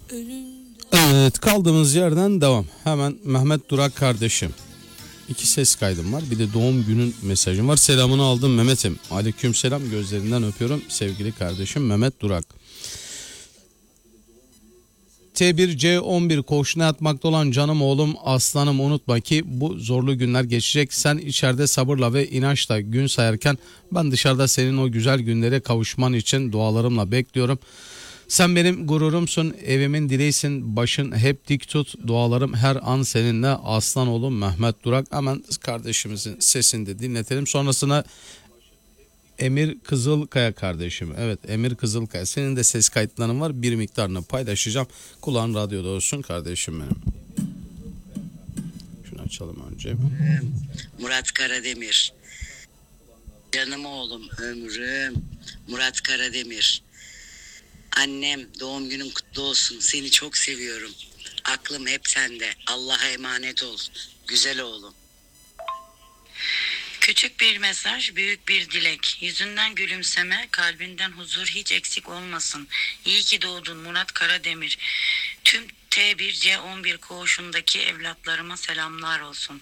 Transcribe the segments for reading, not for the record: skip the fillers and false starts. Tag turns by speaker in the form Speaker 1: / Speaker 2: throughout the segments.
Speaker 1: Evet, kaldığımız yerden devam. Hemen Mehmet Durak kardeşim. 2 ses kaydım var. Bir de doğum günün mesajım var. Selamını aldım Mehmet'im. Aleykümselam, gözlerinden öpüyorum sevgili kardeşim Mehmet Durak. T1C11 koğuşuna yatmakta olan canım oğlum aslanım, unutma ki bu zorlu günler geçecek. Sen içeride sabırla ve inançla gün sayarken ben dışarıda senin o güzel günlere kavuşman için dualarımla bekliyorum. Sen benim gururumsun, evimin direğisin, başın hep dik tut, dualarım her an seninle aslan oğlum Mehmet Durak. Hemen kardeşimizin sesini de dinletelim. Sonrasında Emir Kızılkaya kardeşim. Evet, Emir Kızılkaya. Senin de ses kayıtların var. Bir miktarını paylaşacağım. Kulağın radyoda olsun kardeşim benim. Şunu açalım önce.
Speaker 2: Murat Karademir. Canım oğlum, ömrüm. Murat Karademir. Annem, doğum günün kutlu olsun. Seni çok seviyorum. Aklım hep sende. Allah'a emanet ol. Güzel oğlum. Küçük bir mesaj, büyük bir dilek. Yüzünden gülümseme, kalbinden huzur hiç eksik olmasın. İyi ki doğdun Murat Karademir. Tüm T1C11 koğuşundaki evlatlarıma selamlar olsun.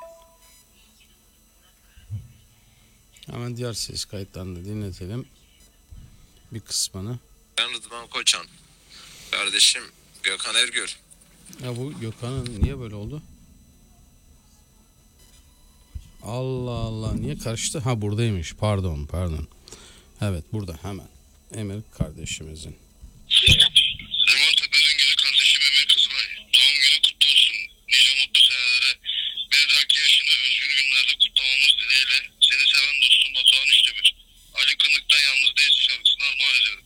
Speaker 1: Hemen diğer ses kayıtlarını da dinletelim. Bir kısmını.
Speaker 3: Ben Rıdvan Koçan. Kardeşim Gökhan Ergür.
Speaker 1: Ya bu Gökhan'ın niye böyle oldu? Allah Allah, niye karıştı? Ha, buradaymış, pardon. Evet, burada hemen Emir kardeşimizin.
Speaker 4: Limon Tepe'nin güzü kardeşim Emir Kızılay. Doğum günü kutlu olsun. Nice mutlu senelere. Bir dahaki yaşını özgür günlerde kutlamamız dileğiyle. Seni seven dostum Batuhan İşdemir. Ali Kınık'tan Yalnız Değilsin şarkısını armağan ediyorum.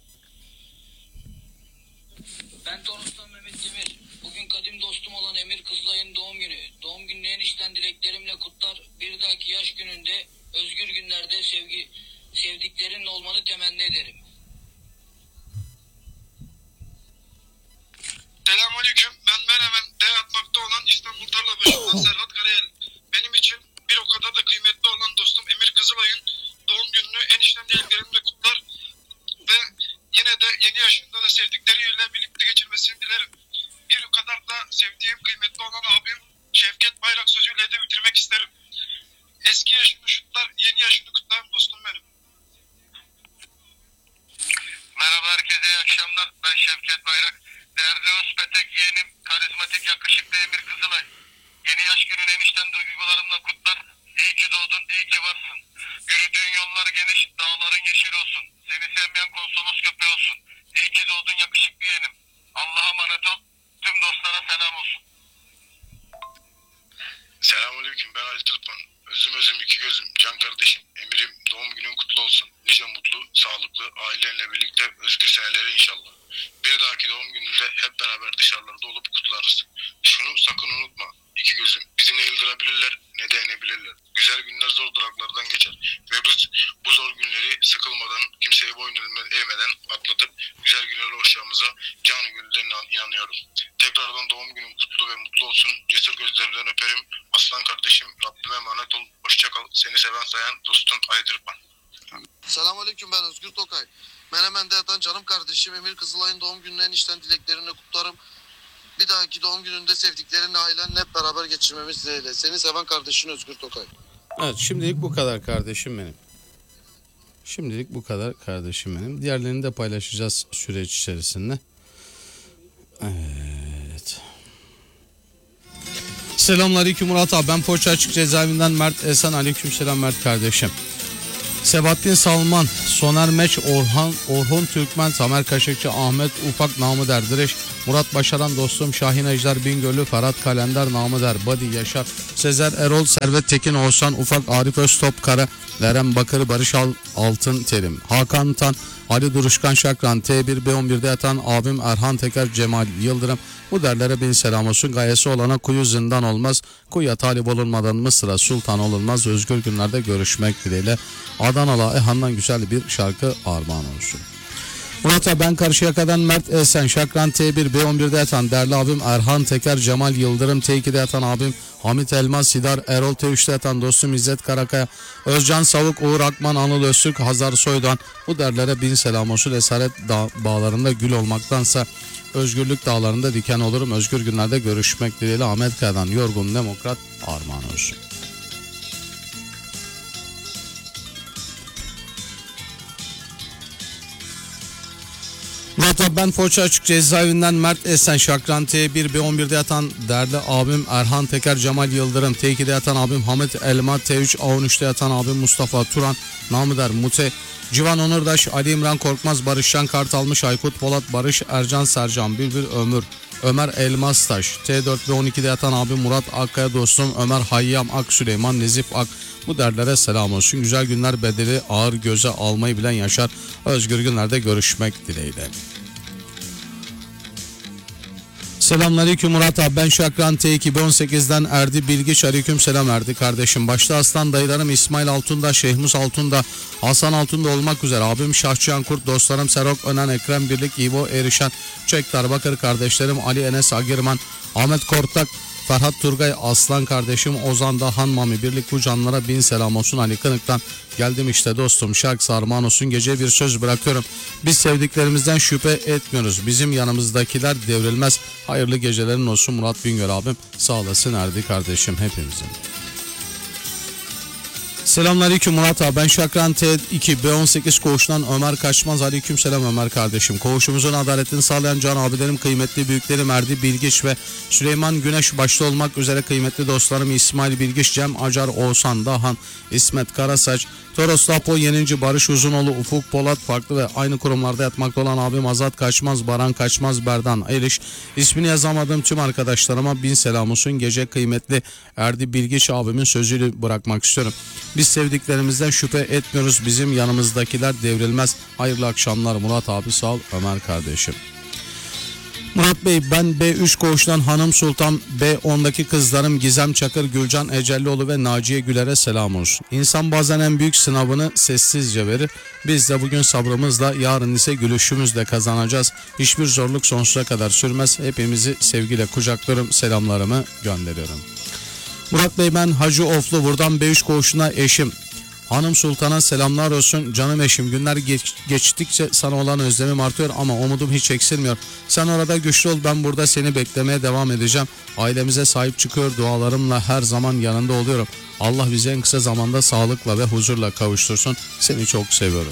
Speaker 5: Ben Toros'tan Mehmet Demir. Bugün kadim dostum olan Emir Kızılay'ın doğum günü. Doğum gününü enişten dileklerimle kutlar. Bir dahaki yaş gününde, özgür günlerde sevdiklerinle olmanı temenni ederim.
Speaker 4: Selamünaleyküm. Ben Menemen D atmakta olan İstanbul Tarlabaşı'ndan Serhat Karayel. Benim için bir o kadar da kıymetli olan dostum Emir Kızılay'ın doğum gününü enişten dileklerimle kutlar. Ve yine de yeni yaşında da sevdikleriyle birlikte geçirmesini dilerim. Bir o kadar da sevdiğim kıymetli olan abim Şevket Bayrak sözüyle de bitirmek isterim. Eski yaşını şutlar, yeni yaşını kutlarım dostum benim. Merhaba herkese, iyi akşamlar. Ben Şevket Bayrak. Değerli Özpetek yeğenim, karizmatik yakışıklı Emir Kızılay. Yeni yaş günün enişten duygularımla kutlar. İyi ki doğdun, iyi ki varsın. Yürüdüğün yollar geniş, dağların yeşil olsun. Seni sevmeyen konsolos köpeği olsun. İyi ki doğdun yakışıklı yeğenim. Allah'a emanet ol. Tüm dostlara selam olsun. Selamünaleyküm, ben Ali Tırpan. Özüm iki gözüm, can kardeşim, Emir'im, doğum günün kutlu olsun. Nice mutlu, sağlıklı, ailenle birlikte özgür seneleri inşallah. Bir dahaki doğum gününde hep beraber dışarılarda olup kutlarız. Şunu sakın unutma, iki gözüm, bizi ne yıldırabilirler ne de yenebilirler. Güzel günler zor duraklardan geçer. Ve biz bu zor günleri sıkılmadan, kimseye boyun eğmeden atlatıp güzel günler olacağımıza canı gönülden inanıyorum. Tekrardan doğum günün kutlu ve mutlu olsun. Cesur gözlerinden öperim. Aslan kardeşim, Rabbime emanet ol. Hoşça kal. Seni seven sayan dostun Ali Tırpan.
Speaker 6: Selamünaleyküm, ben Özgür Tokay. Menemen'de yatan canım kardeşim Emir Kızılay'ın doğum gününü enişten dileklerini kutlarım. Bir dahaki doğum gününde sevdiklerinle ailenle hep beraber geçirmemiz dileğiyle. Seni seven kardeşin Özgür Tokay.
Speaker 1: Evet, şimdilik bu kadar kardeşim benim. Diğerlerini de paylaşacağız süreç içerisinde. Evet. Selamünaleyküm Murat abi. Ben Poğaça Açık Cezaevinden Mert Esen. Aleykümselam Mert kardeşim. Sebahattin Salman, Soner Meç, Orhun Türkmen, Tamer Kaşıkçı, Ahmet Ufak, Namı Der Direş, Murat Başaran dostum, Şahin Ejder Bingöl'lü, Ferhat Kalender, Namı Der, Badi Yaşar, Sezer Erol, Servet Tekin, Oğuzhan Ufak, Arif Öztop Kara, Eren Bakır, Barış Altın Terim, Hakan Tan, Ali Duruşkan Şakran, T1B11'de yatan abim Erhan Teker, Cemal Yıldırım. Bu derlere bin selam olsun. Gayesi olana kuyu zindan olmaz. Kuyuya talip olunmadan Mısır'a sultan olunmaz. Özgür günlerde görüşmek dileğiyle. Adanalı Ehan'dan güzel bir şarkı armağan olsun. Murat'a ben Karşıyaka'dan Mert Esen, Şakran T1B11'de yatan değerli abim Erhan Teker, Cemal Yıldırım, T2'de yatan abim Hamit Elmas, Sidar Erol, T3'te yatan dostum İzzet Karakaya, Özcan Savuk, Uğur Akman, Anıl Öztürk, Hazar Soydan. Bu derlere bin selam olsun. Esaret bağlarında gül olmaktansa özgürlük dağlarında diken olurum. Özgür günlerde görüşmek dileğiyle Ahmet Kaya'dan Yorgun Demokrat armağan olsun. Murat abi, ben Foça Açık Cezaevinden Mert Esen, Şakran T1 B11'de yatan değerli abim Erhan Teker, Cemal Yıldırım, T2'de yatan abim Hamit Elma, T3 A13'te yatan abim Mustafa Turan, namıder Mute, Civan Onurdaş, Ali İmran Korkmaz, Barışcan Kartalmış, Aykut Polat, Barış Ercan Sercan, Bülbül Ömür, Ömer Elmastaş, T4 ve 12'de yatan abim Murat Akkaya dostum, Ömer Hayyam Ak, Süleyman Nezif Ak, bu derlere selam olsun. Güzel günler bedeli ağır göze almayı bilen yaşar. Özgür günlerde görüşmek dileğiyle. Selamünaleyküm Murat abi, ben Şakran T2 B18'den Erdi Bilgiç, aleyküm selam Erdi kardeşim. Başta aslan dayılarım İsmail Altunda, Şehmus Altunda, Hasan Altunda olmak üzere abim Şahçıyan Kurt, dostlarım Serok Önen, Ekrem Birlik, İvo Erişen, Çektar Bakır kardeşlerim Ali Enes Agirman, Ahmet Kortak, Ferhat Turgay, Aslan kardeşim Ozan Dahan Mami Birlik, bu canlara bin selam olsun. Ali Kınık'tan geldim işte dostum, şarkısı armağan olsun. Gece bir söz bırakıyorum, biz sevdiklerimizden şüphe etmiyoruz, bizim yanımızdakiler devrilmez. Hayırlı gecelerin olsun Murat Bingöl abim, sağ olasın Erdi kardeşim hepimizin. Selamünaleyküm Murat abi, ben Şakran T2 B18 koğuşundan Ömer Kaçmaz, aleyküm selam Ömer kardeşim. Koğuşumuzun adaletini sağlayan can abilerim, kıymetli büyüklerim Erdi Bilgiç ve Süleyman Güneş başta olmak üzere kıymetli dostlarım İsmail Bilgiç, Cem Acar, Oğuzhan Dahan, İsmet Karasaç, Toros Lapo, Yeninci, Barış Uzunoğlu, Ufuk Polat, farklı ve aynı kurumlarda yatmakta olan abim Azat Kaçmaz, Baran Kaçmaz, Berdan Eliş, ismini yazamadığım tüm arkadaşlarıma bin selam olsun. Gece kıymetli Erdi Bilgiç abimin sözüyle bırakmak istiyorum. Biz sevdiklerimizden şüphe etmiyoruz, bizim yanımızdakiler devrilmez. Hayırlı akşamlar Murat abi, sağ ol Ömer kardeşim. Murat Bey, ben B3 koğuştan Hanım Sultan, B10'daki kızlarım Gizem Çakır, Gülcan Ecellioğlu ve Naciye Güler'e selam olsun. İnsan bazen en büyük sınavını sessizce verir. Biz de bugün sabrımızla, yarın ise gülüşümüzle kazanacağız. Hiçbir zorluk sonsuza kadar sürmez. Hepimizi sevgiyle kucaklarım, selamlarımı gönderiyorum. Murat Bey, ben Hacı Oflu, buradan B3 koğuşuna eşim Hanım Sultan'a selamlar olsun. Canım eşim, günler geçtikçe sana olan özlemim artıyor ama umudum hiç eksilmiyor. Sen orada güçlü ol, ben burada seni beklemeye devam edeceğim. Ailemize sahip çıkıyor, dualarımla her zaman yanında oluyorum. Allah bizi en kısa zamanda sağlıkla ve huzurla kavuştursun. Seni çok seviyorum.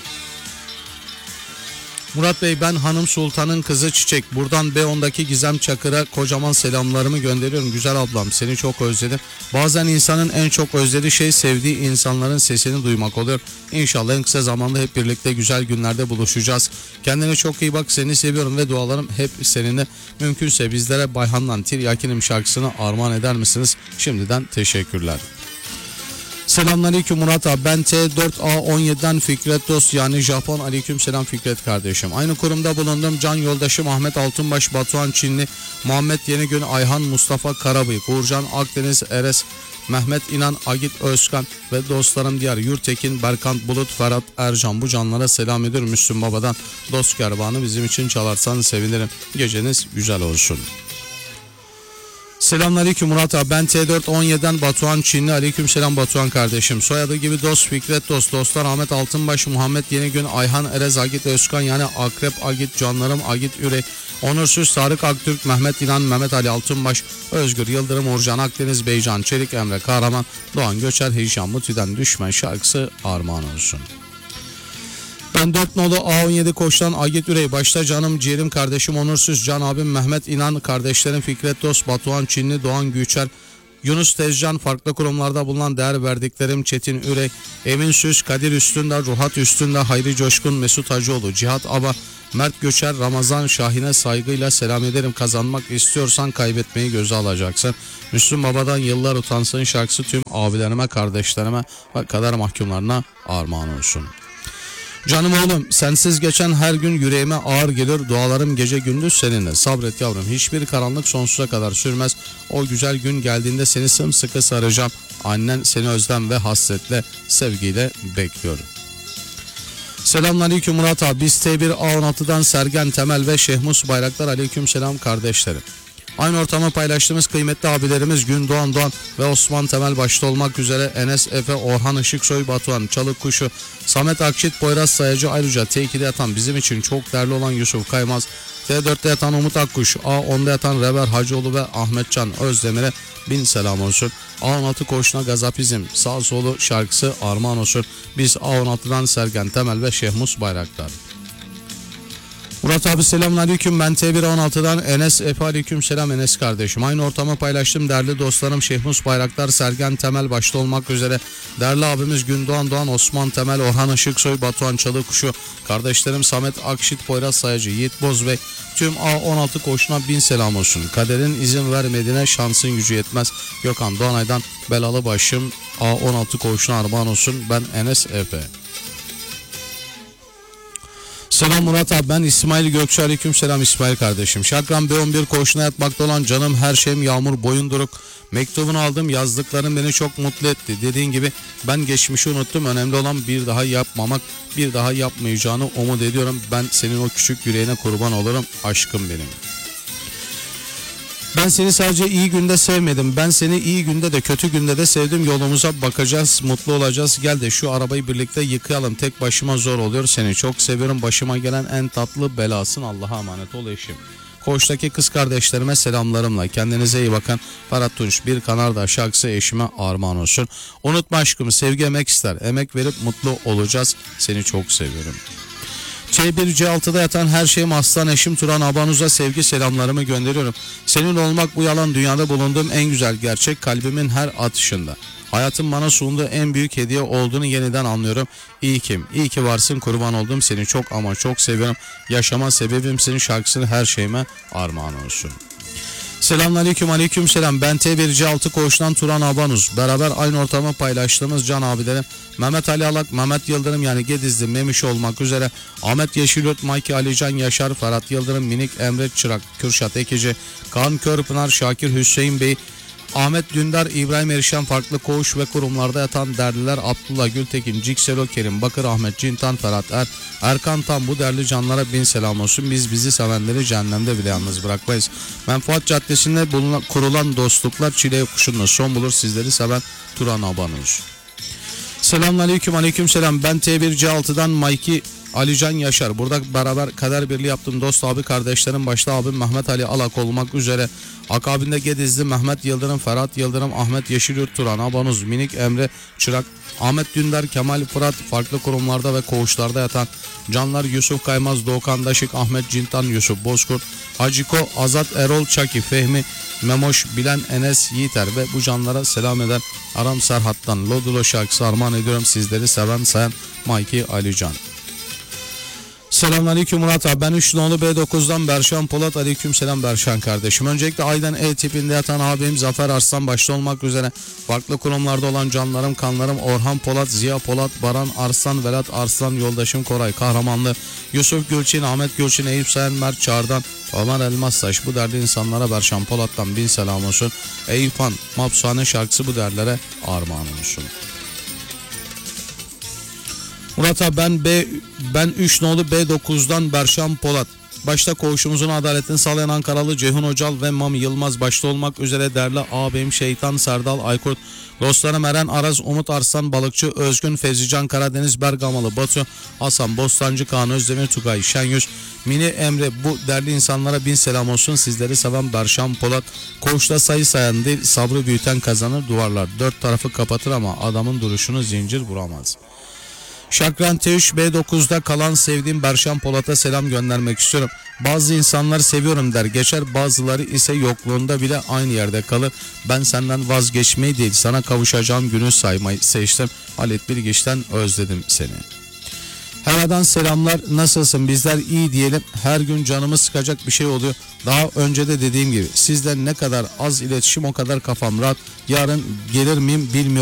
Speaker 1: Murat Bey, ben Hanım Sultan'ın kızı Çiçek, buradan B10'daki Gizem Çakır'a kocaman selamlarımı gönderiyorum. Güzel ablam, seni çok özledim. Bazen insanın en çok özlediği şey sevdiği insanların sesini duymak oluyor. İnşallah en kısa zamanda hep birlikte güzel günlerde buluşacağız. Kendine çok iyi bak, seni seviyorum ve dualarım hep seninle. Mümkünse bizlere Bayhan'dan Tiryakinim şarkısını armağan eder misiniz? Şimdiden teşekkürler. Selamünaleyküm Murat abi, ben T4A17'den Fikret Dost, yani Japon, aleyküm selam Fikret kardeşim. Aynı kurumda bulundum, can yoldaşım Ahmet Altınbaş, Batuhan Çinli, Muhammed Yenigün, Ayhan Mustafa Karabıyık, Uğurcan Akdeniz Eres, Mehmet İnan, Agit Özkan ve dostlarım diğer Yurtekin, Berkant Bulut, Ferhat Ercan, bu canlara selam ediyorum. Müslüm Baba'dan Dost Kervanı bizim için çalarsan sevinirim. Geceniz güzel olsun. Selamünaleyküm Murat abi, ben T417'den Batuhan Çinli, aleykümselam Batuhan kardeşim. Soyadı gibi Dost, Fikret Dost, dostlar Ahmet Altınbaş, Muhammed Yenigün, Ayhan Erez, Agit Özkan, yani Akrep Agit, canlarım Agit Ürek, Onursuz Tarık Aktürk, Mehmet İnan, Mehmet Ali Altınbaş, Özgür Yıldırım, Urcan Akdeniz, Beycan Çelik, Emre Kahraman, Doğan Göçer, Hicam Muti'den Düşmen şarkısı armağan olsun. Ben 4 nolu A17 koştan Agit Ürey, başta canım ciğerim kardeşim Onursuz, can abim Mehmet İnan, kardeşlerim Fikret Dost, Batuhan Çinli, Doğan Güçer, Yunus Tezcan, farklı kurumlarda bulunan değer verdiklerim Çetin Ürey, Emin Süz, Kadir Üstündağ, Ruhat Üstündağ, Hayri Coşkun, Mesut Hacıoğlu, Cihat Aba, Mert Göçer, Ramazan Şahin'e saygıyla selam ederim. Kazanmak istiyorsan kaybetmeyi göze alacaksın. Müslüm Baba'dan Yıllar Utansın şarkısı tüm abilerime, kardeşlerime ve kader mahkumlarına armağan olsun. Canım oğlum, sensiz geçen her gün yüreğime ağır gelir, dualarım gece gündüz seninle. Sabret yavrum, hiçbir karanlık sonsuza kadar sürmez. O güzel gün geldiğinde seni sımsıkı saracağım. Annen seni özlem ve hasretle, sevgiyle bekliyorum. Selamünaleyküm Murat abi, biz T1A16'dan Sergen Temel ve Şehmus Bayraktar, aleyküm selam kardeşlerim. Aynı ortamı paylaştığımız kıymetli abilerimiz Gündoğan Doğan ve Osman Temel başta olmak üzere Enes Efe, Orhan Işıksoy, Batuhan Çalık Kuşu, Samet Akçit, Poyraz Sayacı, ayrıca T2'de yatan bizim için çok değerli olan Yusuf Kaymaz, T4'te yatan Umut Akkuş, A10'da yatan Reber Hacıoğlu ve Ahmetcan Özdemir'e bin selam olsun. A16 koğuşuna Gazapizm sağ solu şarkısı armağan olsun. Biz A16'dan Sergen Temel ve Şehmus Bayraktar. Murat abi selamünaleyküm. Ben T116'dan Enes Efe, aleyküm selam Enes kardeşim. Aynı ortamı paylaştım değerli dostlarım Şehmus Bayraktar, Sergen Temel başta olmak üzere değerli abimiz Gündoğan Doğan, Osman Temel, Orhan Işıksoy, Batuhan Çalıkuşu, kardeşlerim Samet Akşit, Poyraz Sayacı, Yiğit Bozbey, tüm A16 koğuşuna bin selam olsun. Kaderin izin vermediğine şansın gücü yetmez. Gökhan Doğanay'dan belalı başım A16 koğuşuna armağan olsun. Ben Enes Efe. Selam Murat abi, ben İsmail Gökçe, aleyküm selam İsmail kardeşim. Şakran B11 koğuşuna yatmakta olan canım her şeyim Yağmur Boyunduruk. Mektubunu aldım, yazdıkların beni çok mutlu etti. Dediğin gibi ben geçmişi unuttum. Önemli olan bir daha yapmamak, bir daha yapmayacağını umut ediyorum. Ben senin o küçük yüreğine kurban olurum aşkım benim. Ben seni sadece iyi günde sevmedim. Ben seni iyi günde de kötü günde de sevdim. Yolumuza bakacağız, mutlu olacağız. Gel de şu arabayı birlikte yıkayalım. Tek başıma zor oluyor. Seni çok seviyorum. Başıma gelen en tatlı belasın. Allah'a emanet ol eşim. Koğuştaki kız kardeşlerime selamlarımla. Kendinize iyi bakın. Ferhat Tunç Bir Kanarda şarkısı eşime armağan olsun. Unutma aşkımı, sevgi emek ister. Emek verip mutlu olacağız. Seni çok seviyorum. C1 C6'da yatan her şeyim aslan eşim Turan Abanuz'a sevgi selamlarımı gönderiyorum. Senin olmak bu yalan dünyada bulunduğum en güzel gerçek, kalbimin her atışında. Hayatın bana sunduğu en büyük hediye olduğunu yeniden anlıyorum. İyi ki varsın, kurban oldum, seni çok ama çok seviyorum. Yaşama sebebim senin şarkısını her şeyime armağan olsun. Selamünaleyküm, aleyküm selam. Ben T1 C6 koğuştan Turan Abanuz. Beraber aynı ortamı paylaştığımız can abilerim Mehmet Ali Alak, Mehmet Yıldırım yani Gedizli, Memiş olmak üzere Ahmet Yeşilyurt, Mayki Alican Yaşar, Ferhat Yıldırım, Minik Emre Çırak, Kürşat Ekici, Kaan Körpınar, Şakir Hüseyin Bey, Ahmet Dündar, İbrahim Erişen farklı koğuş ve kurumlarda yatan derliler Abdullah Gültekin, Cikselo Kerim, Bakır Ahmet, Cintan, Ferhat Erkan Tam, bu değerli canlara bin selam olsun. Biz bizi sevenleri cehennemde bile yalnız bırakmayız. Menfaat Caddesi'nde kurulan dostluklar çile yokuşunda son bulur. Sizleri seven Turan Abanuz. Selamünaleyküm, aleyküm selam. Ben T1 C6'dan Mayki Alican Yaşar. Burada beraber kader birliği yaptım dost abi kardeşlerim. Başta abim Mehmet Ali Alak olmak üzere akabinde Gedizli, Mehmet Yıldırım, Ferhat Yıldırım, Ahmet Yeşilyurt, Turan Abanuz, Minik Emre Çırak, Ahmet Dündar, Kemal Fırat farklı kurumlarda ve koğuşlarda yatan canlar Yusuf Kaymaz, Doğukan Daşık, Ahmet Cintan, Yusuf Bozkurt, Haciko, Azat Erol, Çaki, Fehmi, Memoş, Bilen, Enes Yiğiter ve bu canlara selam eden Aram Serhat'tan Lodulo şarkısı armağan ediyorum. Sizleri seven sayan Mayki Alican. Selamünaleyküm Murat abi, ben 3 nolu B9'dan Berşan Polat, aleyküm selam Berşan kardeşim. Öncelikle Aydan E tipinde yatan abim Zafer Arslan başta olmak üzere farklı kurumlarda olan canlarım kanlarım Orhan Polat, Ziya Polat, Baran Arslan, Velat Arslan, yoldaşım Koray Kahramanlı, Yusuf Gülçin, Ahmet Gülçin, Eyüp Sayan, Mert Çağrı'dan Ömer Elmastaş, bu derdi insanlara Berşan Polat'tan bin selam olsun. Eyüp Han Mapsane şarkısı bu derlere armağan olsun. Murat abi, ben 3 nolu B9'dan Berşan Polat. Başta koğuşumuzun adaletini sağlayan Ankaralı Ceyhun Ocal ve Mami Yılmaz başta olmak üzere değerli ağabeyim Şeytan Serdal Aykurt, dostlarım Eren Araz, Umut Arslan Balıkçı, Özgün Fevzican Karadeniz, Bergamalı Batu, Hasan Bostancı, Kaan Özdemir, Tugay Şenyüz, Mini Emre, bu değerli insanlara bin selam olsun. Sizleri seven Berşan Polat. Koğuşta sayı sayan değil, sabrı büyüten kazanır. Duvarlar dört tarafı kapatır ama adamın duruşunu zincir vuramaz. Şakran T3 B9'da kalan sevdiğim Berşan Polat'a selam göndermek istiyorum. Bazı insanlar seviyorum der geçer, bazıları ise yokluğunda bile aynı yerde kalır. Ben senden vazgeçmeyi değil, sana kavuşacağım günü saymayı seçtim. Halit Bilgiç'ten özledim seni. Havadan selamlar, nasılsın? Bizler iyi diyelim. Her gün canımı sıkacak bir şey oluyor. Daha önce de dediğim gibi sizden ne kadar az iletişim o kadar kafam rahat. Yarın gelir miyim bilmiyorum.